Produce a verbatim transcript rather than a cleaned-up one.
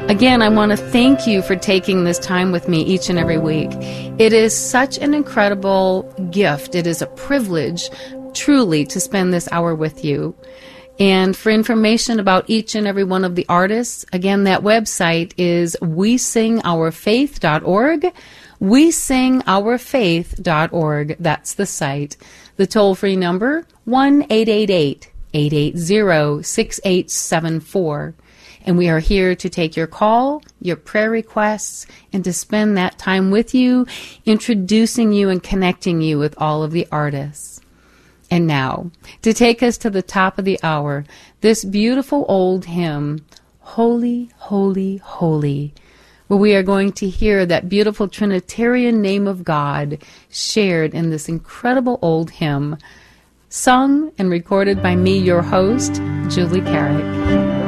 Again, I want to thank you for taking this time with me each and every week. It is such an incredible gift. It is a privilege, truly, to spend this hour with you. And for information about each and every one of the artists, again, that website is we sing our faith dot org. we sing our faith dot org. That's the site. The toll-free number, one eight eight eight, eight eight zero, six eight seven four. And we are here to take your call, your prayer requests, and to spend that time with you, introducing you and connecting you with all of the artists. And now, to take us to the top of the hour, this beautiful old hymn, Holy, Holy, Holy, where we are going to hear that beautiful Trinitarian name of God shared in this incredible old hymn, sung and recorded by me, your host, Julie Carrick.